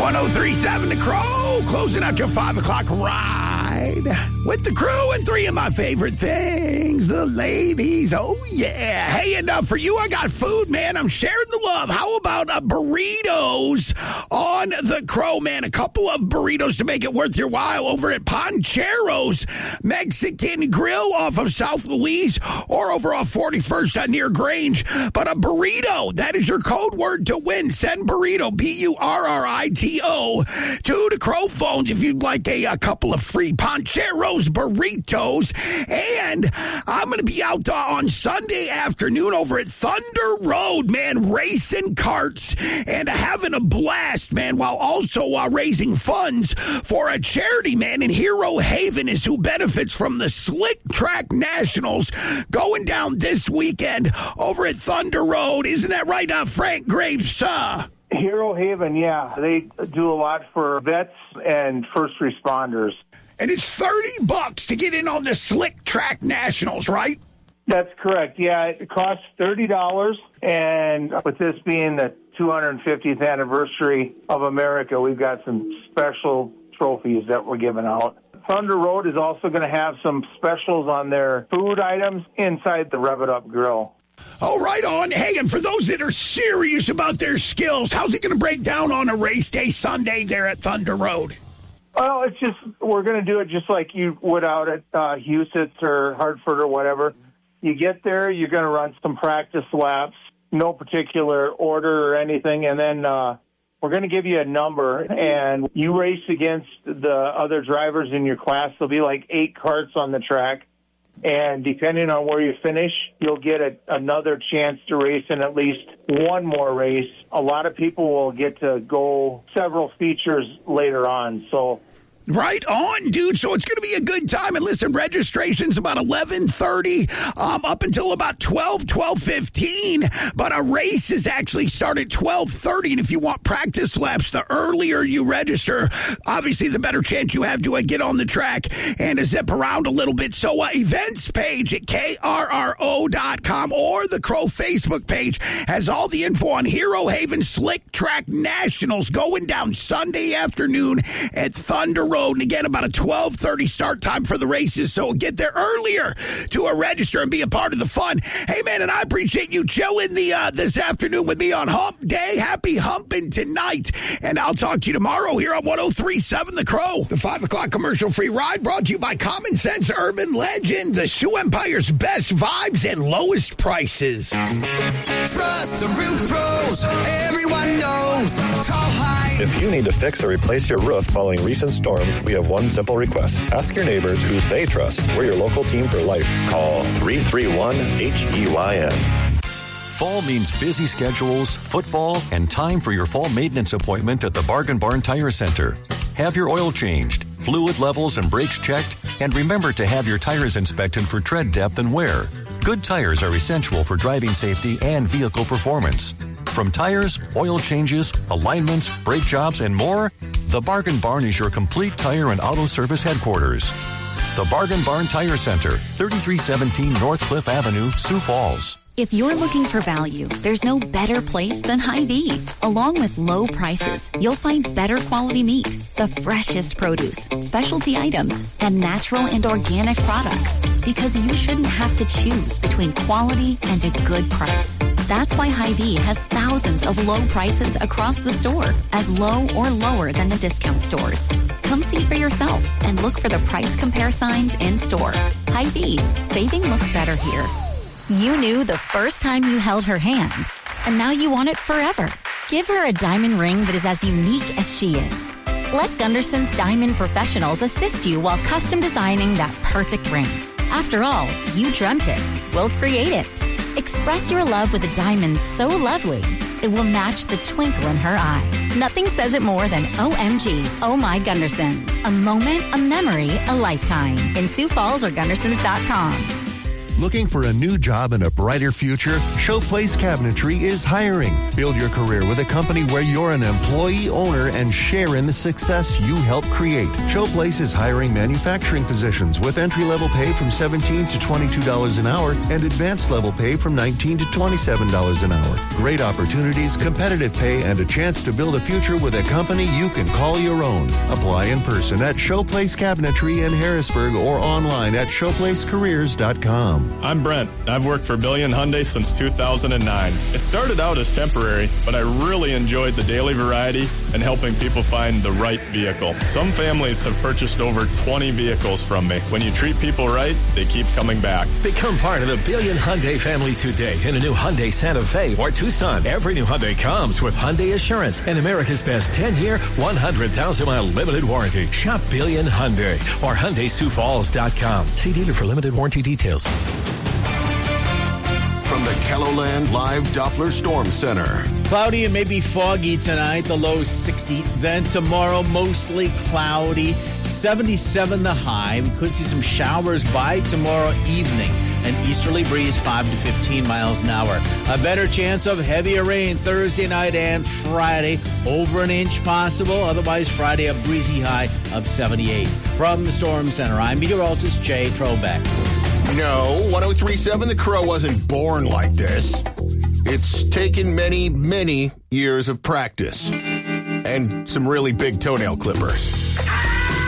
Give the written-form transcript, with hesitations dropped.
1037 The Crow, closing out your 5 o'clock ride with the crew and three of my favorite things, the ladies. Oh, yeah. Hey, and for you, I got food, man. I'm sharing the love. How about burritos on the Crow, man? A couple of burritos to make it worth your while over at Pancheros Mexican Grill off of South Louise or over off 41st near Grange. But a burrito, that is your code word to win. Send burrito, Burrito, to the Crow phones if you'd like a couple of free Pancheros burritos. And I'm going to be out on Sunday afternoon over at Thunder Road, man, racing karts and having a blast, man, while also raising funds for a charity, man. And Hero Haven is who benefits from the Slick Track Nationals going down this weekend over at Thunder Road. Isn't that right, Frank Graves? Hero Haven, yeah. They do a lot for vets and first responders. And it's $30 to get in on the Slick Track Nationals, right? That's correct. Yeah, it costs $30. And with this being the 250th anniversary of America, we've got some special trophies that we're giving out. Thunder Road is also going to have some specials on their food items inside the Rev It Up Grill. Oh, right on. Hey, and for those that are serious about their skills, how's it going to break down on a race day Sunday there at Thunder Road? Well, it's just, we're going to do it just like you would out at Huset's or Hartford or whatever. You get there, you're going to run some practice laps, no particular order or anything, and then we're going to give you a number, and you race against the other drivers in your class. There'll be like 8 carts on the track. And depending on where you finish, you'll get another chance to race in at least one more race. A lot of people will get to go several features later on. So right on, dude. So it's going to be a good time. And listen, registration's about 11:30 up until about 12:15. But a race is actually start at 12:30. And if you want practice laps, the earlier you register, obviously the better chance you have to get on the track and to zip around a little bit. So events page at KRRO.com or the Crow Facebook page has all the info on Hero Haven Slick Track Nationals going down Sunday afternoon at Thunder Road. And again, about a 12:30 start time for the races. So get there earlier to register and be a part of the fun. Hey, man, and I appreciate you chilling this afternoon with me on Hump Day. Happy humping tonight. And I'll talk to you tomorrow here on 1037 The Crow. The 5 o'clock commercial-free ride brought to you by Common Sense Urban Legend, the Shoe Empire's best vibes and lowest prices. Trust the Roof Pros. Everyone knows. Call Hyde. If you need to fix or replace your roof following recent storms, we have one simple request. Ask your neighbors who they trust. We're your local team for life. Call 331-HEYN. Fall means busy schedules, football, and time for your fall maintenance appointment at the Bargain Barn Tire Center. Have your oil changed, fluid levels and brakes checked, and remember to have your tires inspected for tread depth and wear. Good tires are essential for driving safety and vehicle performance. From tires, oil changes, alignments, brake jobs, and more, the Bargain Barn is your complete tire and auto service headquarters. The Bargain Barn Tire Center, 3317 North Cliff Avenue, Sioux Falls. If you're looking for value, there's no better place than Hy-Vee. Along with low prices, you'll find better quality meat, the freshest produce, specialty items, and natural and organic products. Because you shouldn't have to choose between quality and a good price. That's why Hy-Vee has thousands of low prices across the store, as low or lower than the discount stores. Come see for yourself and look for the price compare signs in store. Hy-Vee, saving looks better here. You knew the first time you held her hand, and now you want it forever. Give her a diamond ring that is as unique as she is. Let Gunderson's Diamond Professionals assist you while custom designing that perfect ring. After all, you dreamt it. We'll create it. Express your love with a diamond so lovely, it will match the twinkle in her eye. Nothing says it more than OMG, Oh My Gundersons. A moment, a memory, a lifetime. In Sioux Falls or Gundersons.com. Looking for a new job and a brighter future? Showplace Cabinetry is hiring. Build your career with a company where you're an employee owner and share in the success you help create. Showplace is hiring manufacturing positions with entry-level pay from $17 to $22 an hour and advanced level pay from $19 to $27 an hour. Great opportunities, competitive pay, and a chance to build a future with a company you can call your own. Apply in person at Showplace Cabinetry in Harrisburg or online at showplacecareers.com. I'm Brent. I've worked for Billion Hyundai since 2009. It started out as temporary, but I really enjoyed the daily variety and helping people find the right vehicle. Some families have purchased over 20 vehicles from me. When you treat people right, they keep coming back. Become part of the Billion Hyundai family today in a new Hyundai Santa Fe or Tucson. Every new Hyundai comes with Hyundai Assurance and America's best 10-year, 100,000-mile limited warranty. Shop Billion Hyundai or HyundaiSiouxFalls.com. See dealer for limited warranty details. From the KELOLAND Live Doppler Storm Center. Cloudy and maybe foggy tonight, the low 60. Then tomorrow, mostly cloudy, 77 the high. We could see some showers by tomorrow evening. An easterly breeze 5 to 15 miles an hour. A better chance of heavier rain Thursday night and Friday. Over an inch possible. Otherwise, Friday, a breezy high of 78. From the Storm Center, I'm meteorologist Jay Trobeck. No, 103.7 The Crow wasn't born like this. It's taken many, many years of practice and some really big toenail clippers.